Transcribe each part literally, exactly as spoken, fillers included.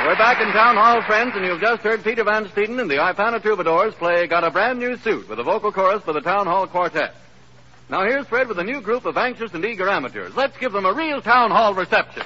We're back in Town Hall, friends, and you've just heard Peter Van Steeden and the Ipana Troubadours play Got a Brand New Suit with a vocal chorus by the Town Hall Quartet. Now here's Fred with a new group of anxious and eager amateurs. Let's give them a real Town Hall reception.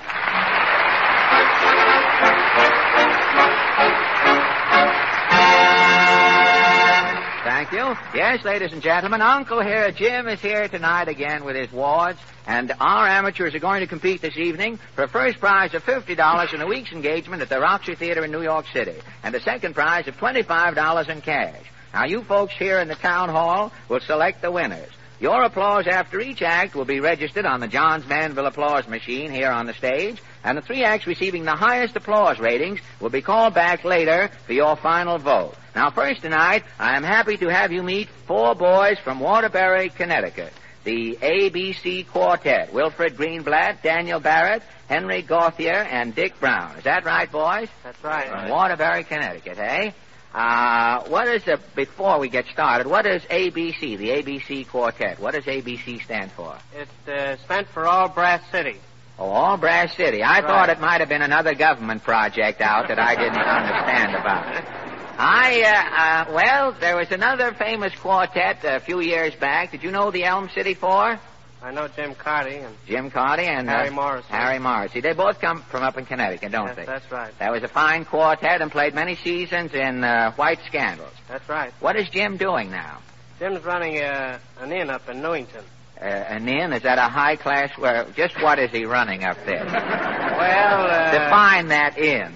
Thank you. Yes, ladies and gentlemen, Uncle here, Jim, is here tonight again with his wards, and our amateurs are going to compete this evening for a first prize of fifty dollars and a week's engagement at the Roxy Theater in New York City, and a second prize of twenty-five dollars in cash. Now, you folks here in the town hall will select the winners. Your applause after each act will be registered on the Johns Manville applause machine here on the stage, and the three acts receiving the highest applause ratings will be called back later for your final vote. Now, first tonight, I am happy to have you meet four boys from Waterbury, Connecticut. The A B C Quartet, Wilfred Greenblatt, Daniel Barrett, Henry Gauthier, and Dick Brown. Is that right, boys? That's right. From Waterbury, Connecticut, eh? Uh, what is, uh, before we get started, what is A B C, the A B C Quartet? What does A B C stand for? It uh, stands for All Brass City. Oh, All Brass City. I Right. thought it might have been another government project out that I didn't understand about. I, uh, uh, well, there was another famous quartet a few years back. Did you know the Elm City Four? I know Jim Carty and Jim Carty and Harry uh, Morrissey. Harry Morrissey. They both come from up in Connecticut, don't yes, they? that's right. That was a fine quartet and played many seasons in uh, White Scandals. That's right. What is Jim doing now? Jim's running uh, an inn up in Newington. Uh, an inn? Is that a high class? Well, just what is he running up there? Well, uh... Define that inn.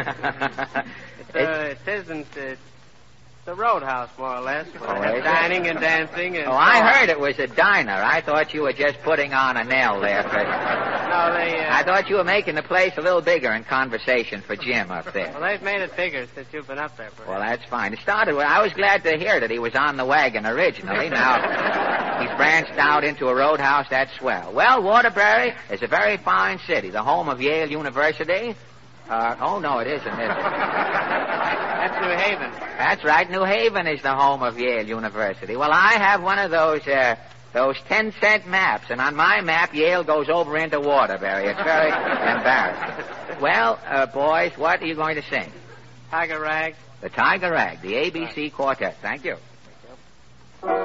It's, uh, it isn't... It's the roadhouse, more or less. Oh, is it? Dining and dancing and... Oh, so I on. heard it was a diner. I thought you were just putting on a nail there. For... No, they... Uh... I thought you were making the place a little bigger in conversation for Jim up there. Well, they've made it bigger since you've been up there. Perhaps. Well, that's fine. It started with, I was glad to hear that he was on the wagon originally. Now, he's branched out into a roadhouse. That's swell. Well, Waterbury is a very fine city, the home of Yale University. Uh, oh, no, it isn't, is it? That's New Haven. That's right. New Haven is the home of Yale University. Well, I have one of those, uh, those ten-cent maps, and on my map, Yale goes over into Waterbury. It's very embarrassing. Well, uh, boys, what are you going to sing? Tiger Rag. The Tiger Rag, the A B C Quartet. Thank you.